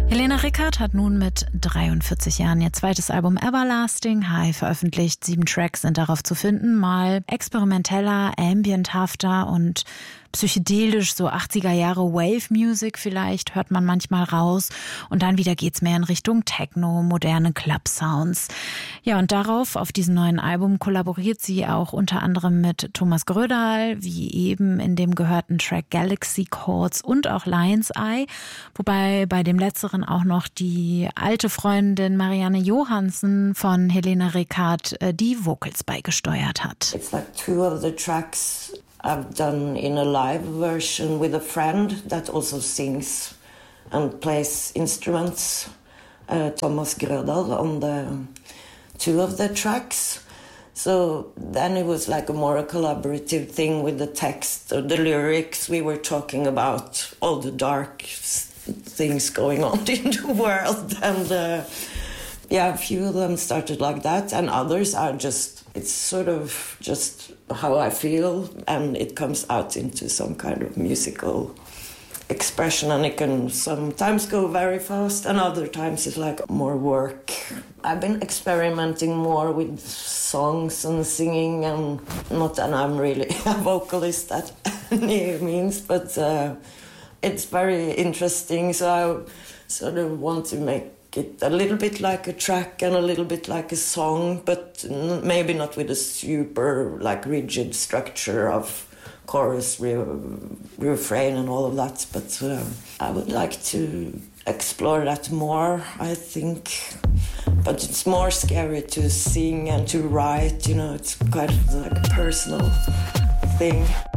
Helene Rickard hat nun mit 43 Jahren ihr zweites Album Everlasting High veröffentlicht. 7 Tracks sind darauf zu finden, mal experimenteller, ambienthafter und psychedelisch, so 80er Jahre Wave Music vielleicht, hört man manchmal raus. Und dann wieder geht's mehr in Richtung Techno, moderne Club-Sounds. Ja, und auf diesem neuen Album kollaboriert sie auch unter anderem mit Thomas Grödahl, wie eben in dem gehörten Track Galaxy Chords und auch Lion's Eye. Wobei bei dem letzteren auch noch die alte Freundin Marianne Johansen von Helene Rickard die Vocals beigesteuert hat. It's like 2 of the tracks I've done in a live version with a friend that also sings and plays instruments. Thomas Grödahl on the 2 of the tracks. So then it was like a collaborative thing with the text or the lyrics. We were talking about all the dark things going on in the world, and a few of them started like that, and others are it's sort of just how I feel, and it comes out into some kind of musical expression, and it can sometimes go very fast, and other times it's like more work. I've been experimenting more with songs and singing, and not that I'm really a vocalist at any means, but it's very interesting, so I sort of want to make it a little bit like a track and a little bit like a song, but maybe not with a super rigid structure of chorus, refrain and all of that, but I would like to explore that more, I think. But it's more scary to sing and to write, it's quite like a personal thing.